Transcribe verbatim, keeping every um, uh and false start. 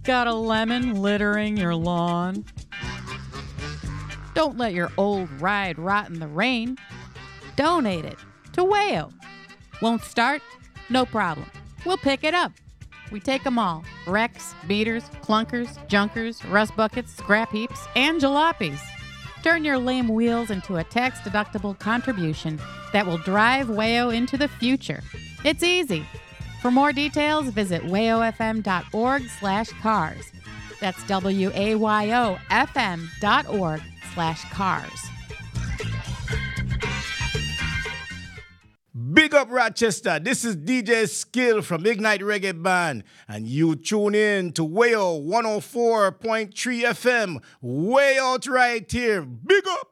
Got a lemon littering your lawn? Don't let your old ride rot in the rain. Donate it to Wayo. Won't start? No problem. We'll pick it up. We take them all. Wrecks, beaters, clunkers, junkers, rust buckets, scrap heaps, and jalopies. Turn your lame wheels into a tax-deductible contribution that will drive Wayo into the future. It's easy. For more details, visit wayofm.org slash cars. That's W-A-Y-O-F-M dot org slash cars. Big up Rochester, this is D J Skill from Ignite Reggae Band, and you tune in to Wayo one oh four point three F M, way out right here. Big up!